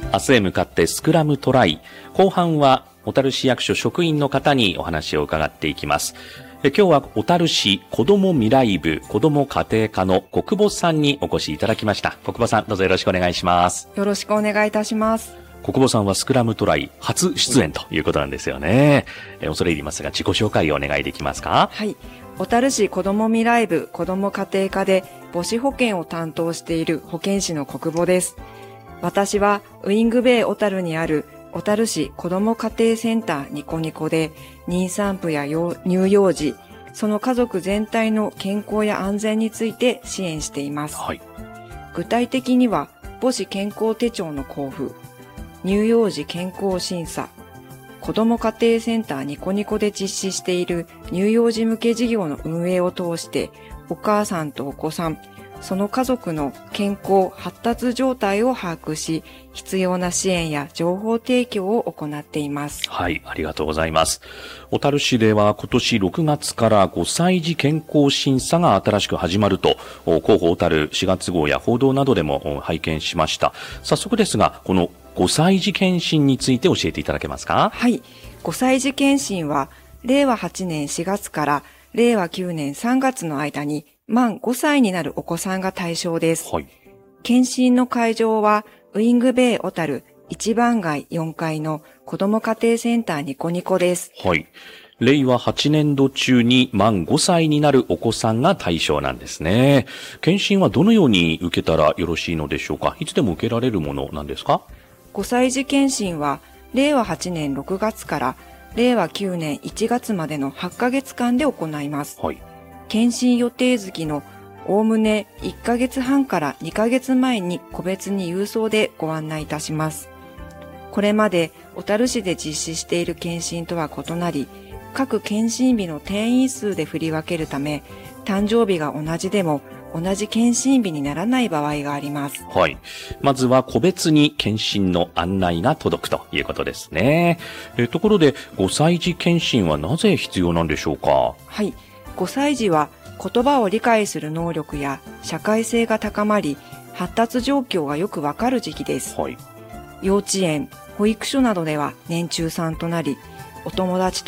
明日へ向かってスクラムトライ。後半は小樽市役所職員の方にお話を伺っていきます。今日は小樽市子ども未来部子ども家庭課の小久保さんにお越しいただきました。小久保さん、どうぞよろしくお願いします。 よろしくお願いいたします。 小久保さんはスクラムトライ初出演ということなんですよね。恐れ入りますが自己紹介をお願いできますか？ はい。小樽市子ども未来部子ども家庭課で母子保健を担当している保健師の小久保です。私はウィングベイ小樽にある小樽市子ども家庭センターニコニコで妊産婦や乳幼児、その家族全体の健康や安全について支援しています。 はい。 具体的には母子健康手帳の交付、乳幼児健康審査、子ども家庭センターニコニコで実施している乳幼児向け事業の運営を通してお母さんとお子さん、その家族の健康・発達状態を把握し、必要な支援や情報提供を行っています。 はい、ありがとうございます。小樽市では今年6月から5歳児健康審査が新しく始まると、広報小樽4月号や報道などでも拝見しました。早速ですが、この5歳児検診について教えていただけますか？ はい、5歳児検診は令和8年4月から令和9年3月の間に満5歳になるお子さんが対象です。 はい。 検診の会場はウィングベイ小樽一番街4階の子ども家庭センターニコニコです。 はい。令和8年度中に満5歳になるお子さんが対象なんですね。検診はどのように受けたらよろしいのでしょうか？いつでも受けられるものなんですか ？5歳児検診は令和8年6月から令和9年1月までの8ヶ月間で行います。 はい。 検診予定月のおおむね1ヶ月半から2ヶ月前に個別に郵送でご案内いたします。これまで小樽市で実施している検診とは異なり、各検診日の転院数で振り分けるため、誕生日が同じでも同じ検診日にならない場合があります。 はい。まずは個別に検診の案内が届くということですね。ところで5歳児検診はなぜ必要なんでしょうか？ はい。5歳児は言葉を理解する能力や社会性が高まり、発達状況がよくわかる時期です。 はい。 幼稚園、保育所などでは年中さんとなり、お友達と